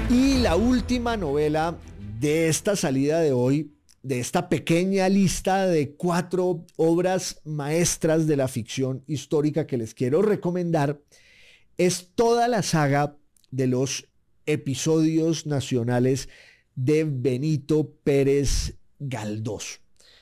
Y la última novela de esta salida de hoy, de esta pequeña lista de 4 obras maestras de la ficción histórica que les quiero recomendar, es toda la saga de los episodios nacionales de Benito Pérez Galdós,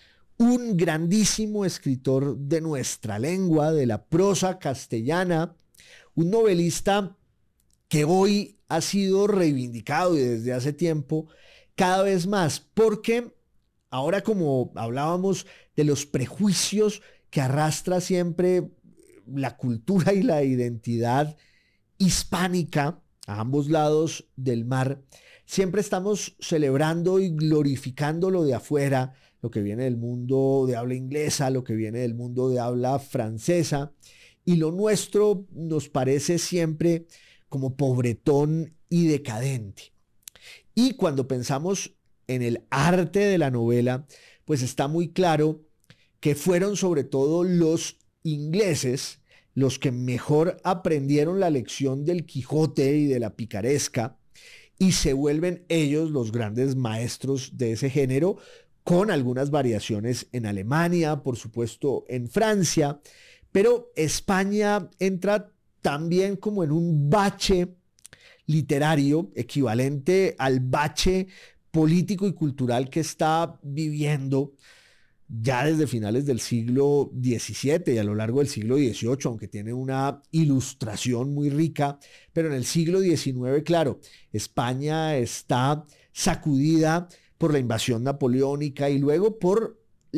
un grandísimo escritor de nuestra lengua, de la prosa castellana, un novelista que hoy ha sido reivindicado y desde hace tiempo cada vez más, porque ahora, como hablábamos de los prejuicios que arrastra siempre la cultura y la identidad hispánica a ambos lados del mar, siempre estamos celebrando y glorificando lo de afuera, lo que viene del mundo de habla inglesa, lo que viene del mundo de habla francesa, y lo nuestro nos parece siempre como pobretón y decadente. Y cuando pensamos en el arte de la novela, pues está muy claro que fueron sobre todo los ingleses los que mejor aprendieron la lección del Quijote y de la picaresca, y se vuelven ellos los grandes maestros de ese género, con algunas variaciones en Alemania, por supuesto en Francia, pero España entra también como en un bache literario equivalente al bache político y cultural que está viviendo ya desde finales del siglo XVII y a lo largo del siglo XVIII, aunque tiene una ilustración muy rica, pero en el siglo XIX, claro, España está sacudida por la invasión napoleónica y luego por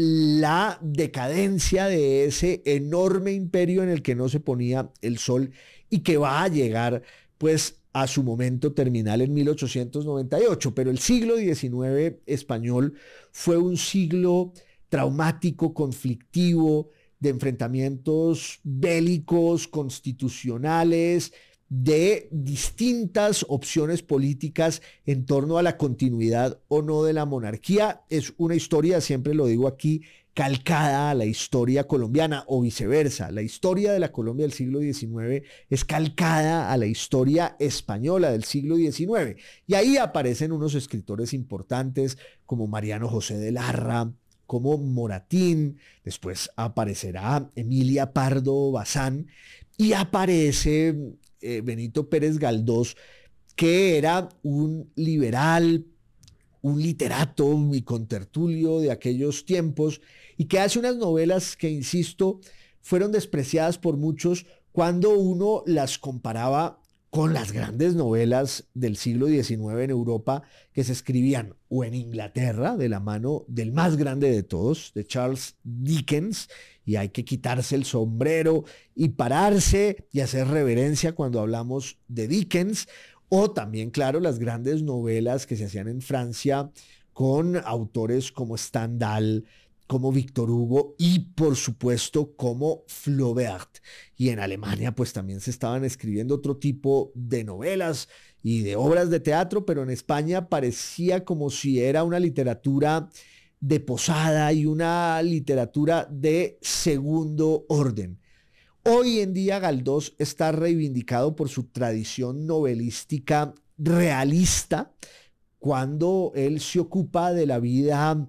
la decadencia de ese enorme imperio en el que no se ponía el sol y que va a llegar pues a su momento terminal en 1898. Pero el siglo XIX español fue un siglo traumático, conflictivo, de enfrentamientos bélicos, constitucionales, de distintas opciones políticas en torno a la continuidad o no de la monarquía. Es una historia, siempre lo digo aquí, calcada a la historia colombiana o viceversa. La historia de la Colombia del siglo XIX es calcada a la historia española del siglo XIX. Y ahí aparecen unos escritores importantes como Mariano José de Larra, como Moratín, después aparecerá Emilia Pardo Bazán y aparece Benito Pérez Galdós, que era un liberal, un literato y contertulio de aquellos tiempos y que hace unas novelas que, insisto, fueron despreciadas por muchos cuando uno las comparaba con las grandes novelas del siglo XIX en Europa que se escribían o en Inglaterra de la mano del más grande de todos, de Charles Dickens, y hay que quitarse el sombrero y pararse y hacer reverencia cuando hablamos de Dickens, o también, claro, las grandes novelas que se hacían en Francia con autores como Stendhal, como Victor Hugo y por supuesto como Flaubert. Y en Alemania pues también se estaban escribiendo otro tipo de novelas y de obras de teatro, pero en España parecía como si era una literatura de posada y una literatura de segundo orden. Hoy en día Galdós está reivindicado por su tradición novelística realista, cuando él se ocupa de la vida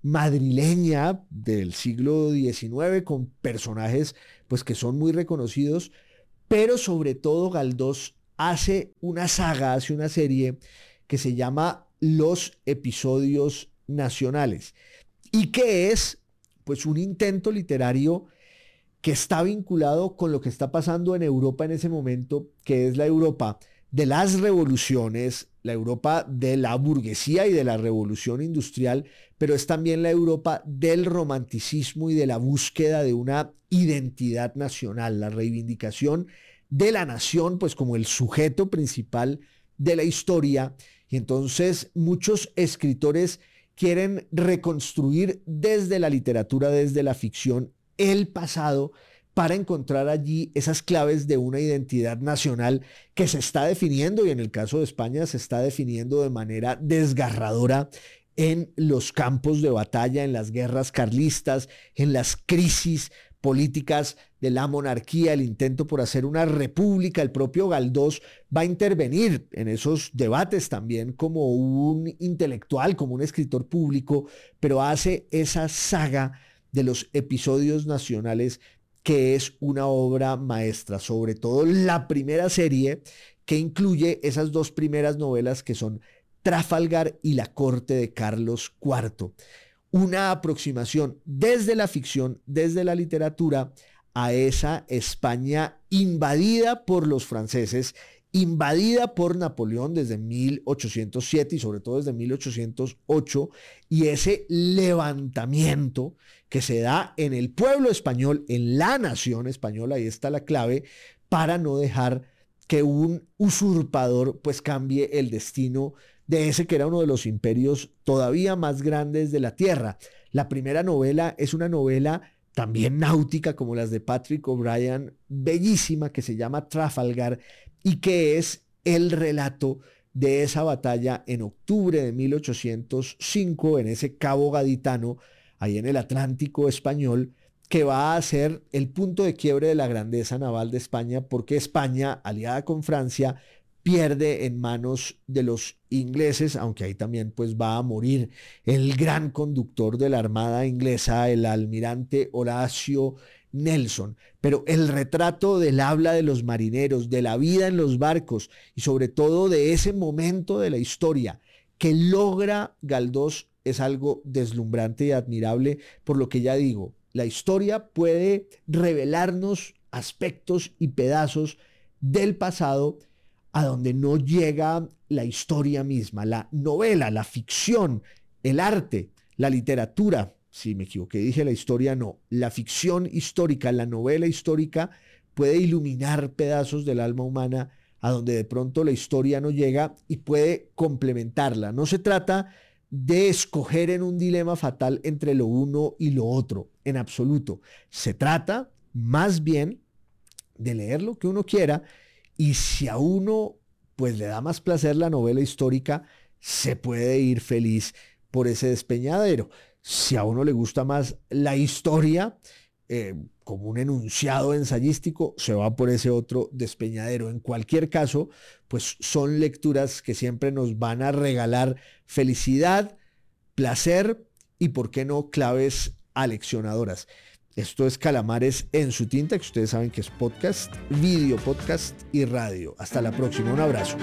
madrileña del siglo XIX con personajes pues que son muy reconocidos, pero sobre todo Galdós hace una saga, hace una serie que se llama Los Episodios Nacionales y que es pues un intento literario que está vinculado con lo que está pasando en Europa en ese momento, que es la Europa de las revoluciones, la Europa de la burguesía y de la revolución industrial, pero es también la Europa del romanticismo y de la búsqueda de una identidad nacional, la reivindicación de la nación, pues como el sujeto principal de la historia. Y entonces muchos escritores quieren reconstruir desde la literatura, desde la ficción, el pasado, para encontrar allí esas claves de una identidad nacional que se está definiendo, y en el caso de España se está definiendo de manera desgarradora en los campos de batalla, en las guerras carlistas, en las crisis políticas de la monarquía, el intento por hacer una república. El propio Galdós va a intervenir en esos debates también como un intelectual, como un escritor público, pero hace esa saga de los episodios nacionales que es una obra maestra, sobre todo la primera serie que incluye esas dos primeras novelas que son Trafalgar y La corte de Carlos IV. Una aproximación desde la ficción, desde la literatura, a esa España invadida por los franceses, invadida por Napoleón desde 1807 y sobre todo desde 1808, y ese levantamiento que se da en el pueblo español, en la nación española, ahí está la clave, para no dejar que un usurpador pues cambie el destino de ese que era uno de los imperios todavía más grandes de la tierra. La primera novela es una novela también náutica como las de Patrick O'Brian, bellísima, que se llama Trafalgar y que es el relato de esa batalla en octubre de 1805 en ese Cabo Gaditano, ahí en el Atlántico español, que va a ser el punto de quiebre de la grandeza naval de España, porque España, aliada con Francia, pierde en manos de los ingleses, aunque ahí también pues va a morir el gran conductor de la Armada inglesa, el almirante Horatio Nelson. Pero el retrato del habla de los marineros, de la vida en los barcos y sobre todo de ese momento de la historia que logra Galdós es algo deslumbrante y admirable, por lo que ya digo, la historia puede revelarnos aspectos y pedazos del pasado a donde no llega la historia misma, la novela, la ficción, el arte, la literatura. Si me equivoqué, dije la historia, no. La ficción histórica, la novela histórica puede iluminar pedazos del alma humana a donde de pronto la historia no llega y puede complementarla. No se trata de escoger en un dilema fatal entre lo uno y lo otro, en absoluto. Se trata más bien de leer lo que uno quiera, y si a uno pues le da más placer la novela histórica, se puede ir feliz por ese despeñadero. Si a uno le gusta más la historia, como un enunciado ensayístico, se va por ese otro despeñadero. En cualquier caso, pues son lecturas que siempre nos van a regalar felicidad, placer y, ¿por qué no?, claves aleccionadoras. Esto es Calamares en su tinta, que ustedes saben que es podcast, video podcast y radio. Hasta la próxima, un abrazo.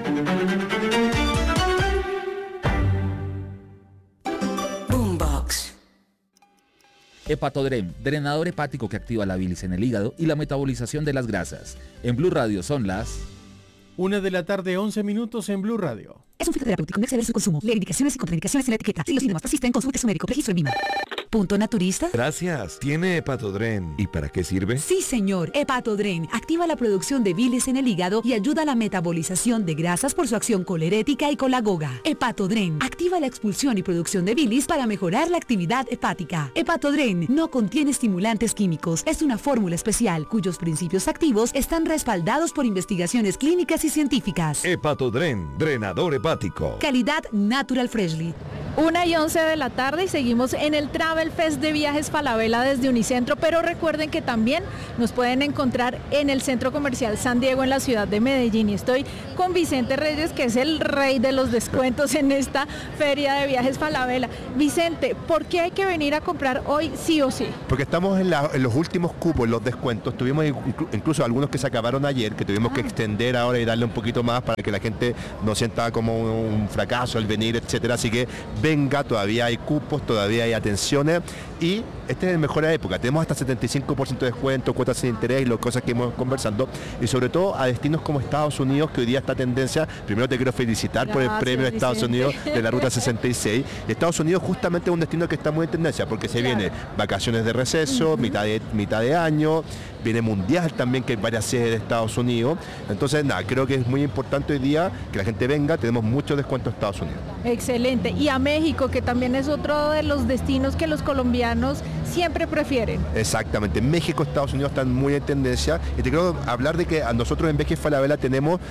Boombox. Hepatodrem, drenador hepático que activa la bilis en el hígado y la metabolización de las grasas. En Blue Radio son las 1:11 p.m. en Blue Radio. Es un fitoterapéutico, no exceder su consumo. Lee indicaciones y contraindicaciones en la etiqueta. Si los síntomas persisten, consulte a su médico. Registro en VIMA. ¿Punto naturista? Gracias. ¿Tiene Hepatodren? ¿Y para qué sirve? Sí, señor. Hepatodren activa la producción de bilis en el hígado y ayuda a la metabolización de grasas por su acción colerética y colagoga. Hepatodren activa la expulsión y producción de bilis para mejorar la actividad hepática. Hepatodren no contiene estimulantes químicos. Es una fórmula especial cuyos principios activos están respaldados por investigaciones clínicas y científicas. Hepatodren, drenador hepático. Calidad Natural Freshly. 1:11 p.m. y seguimos en el Travel Fest de Viajes Falabella desde Unicentro, pero recuerden que también nos pueden encontrar en el Centro Comercial San Diego en la ciudad de Medellín, y estoy con Vicente Reyes, que es el rey de los descuentos en esta feria de Viajes Falabella. Vicente, ¿por qué hay que venir a comprar hoy sí o sí? Porque estamos en los últimos cupos, en los descuentos. Tuvimos incluso algunos que se acabaron ayer, que tuvimos que extender ahora y darle un poquito más para que la gente no sienta como un fracaso el venir, etcétera. Así que venga, todavía hay cupos, todavía hay atenciones, y esta es la mejor época. Tenemos hasta 75% de descuento, cuotas sin interés y las cosas que hemos conversando, y sobre todo a destinos como Estados Unidos, que hoy día está tendencia. Primero te quiero felicitar por el premio de Estados Unidos de la Ruta 66. Estados Unidos justamente es un destino que está muy en tendencia, porque se viene vacaciones de receso, mitad de año, viene mundial también, que hay varias sedes de Estados Unidos. Entonces, nada, creo que es muy importante hoy día que la gente venga. Tenemos muchos descuentos en Estados Unidos. Excelente. Y a México, que también es otro de los destinos que los colombianos siempre prefieren. Exactamente. México, Estados Unidos están muy en tendencia. Y te quiero hablar de que a nosotros en Viajes Falabella tenemos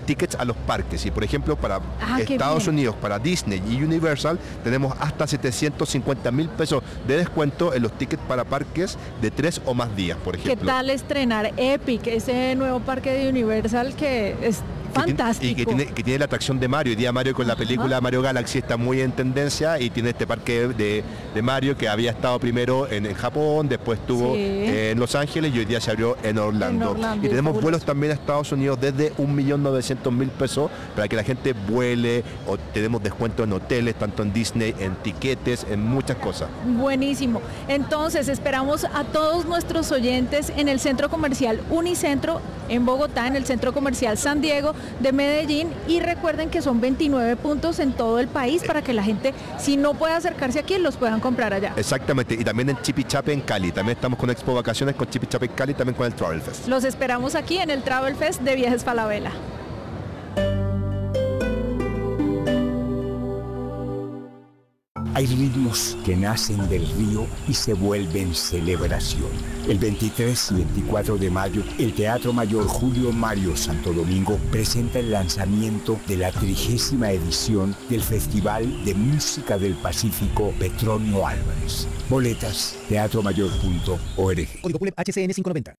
tickets a los parques. Y por ejemplo, para Estados Unidos, para Disney y Universal, tenemos hasta 750,000 pesos de descuento en los tickets para parques de 3 o más días, por ejemplo. ¿Qué tal estrenar Epic, ese nuevo parque de Universal que es fantástico? Y que tiene la atracción de Mario. Hoy día Mario con la película Mario Galaxy está muy en tendencia y tiene este parque de Mario que había estado primero en Japón, después estuvo en Los Ángeles y hoy día se abrió en Orlando. Y tenemos vuelos también a Estados Unidos desde 1.900.000 pesos para que la gente vuele, o tenemos descuento en hoteles, tanto en Disney, en tiquetes, en muchas cosas. Buenísimo. Entonces esperamos a todos nuestros oyentes en el Centro Comercial Unicentro en Bogotá, en el Centro Comercial San Diego de Medellín, y recuerden que son 29 puntos en todo el país para que la gente, si no puede acercarse aquí, los puedan comprar allá. Exactamente, y también en Chipichape en Cali, también estamos con Expo Vacaciones con Chipichape en Cali, también con el Travel Fest. Los esperamos aquí en el Travel Fest de Viajes Falabella. Hay ritmos que nacen del río y se vuelven celebración. El 23 y 24 de mayo, el Teatro Mayor Julio Mario Santo Domingo presenta el lanzamiento de la 30ª edición del Festival de Música del Pacífico Petronio Álvarez. Boletas, teatromayor.org. Código PULEP HCN 590.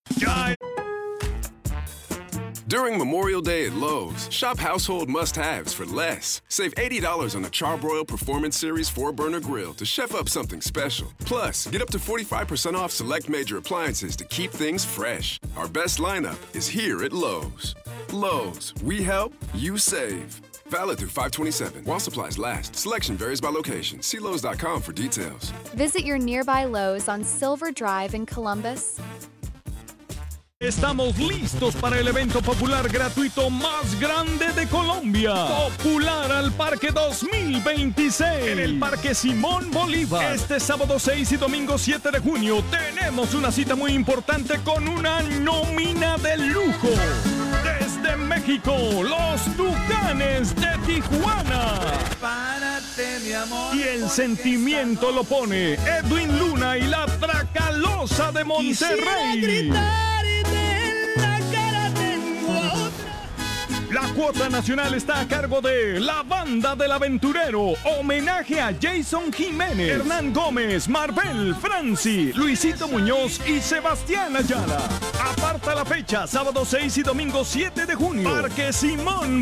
During Memorial Day at Lowe's, shop household must-haves for less. Save $80 on a Charbroil Performance Series 4-burner grill to chef up something special. Plus, get up to 45% off select major appliances to keep things fresh. Our best lineup is here at Lowe's. Lowe's, we help, you save. Valid through 5/27. While supplies last. Selection varies by location. See Lowe's.com for details. Visit your nearby Lowe's on Silver Drive in Columbus. Estamos listos para el evento popular gratuito más grande de Colombia. Popular al Parque 2026. En el Parque Simón Bolívar. Este sábado 6 y domingo 7 de junio tenemos una cita muy importante con una nómina de lujo. Desde México, los Tucanes de Tijuana. Prepárate, mi amor. Y el sentimiento lo pone Edwin Luna y la Tracalosa de Monterrey. La cuota nacional está a cargo de La Banda del Aventurero. Homenaje a Jason Jiménez, Hernán Gómez, Marvel, Franci, Luisito Muñoz y Sebastián Ayala. Aparta la fecha, sábado 6 y domingo 7 de junio. Parque Simón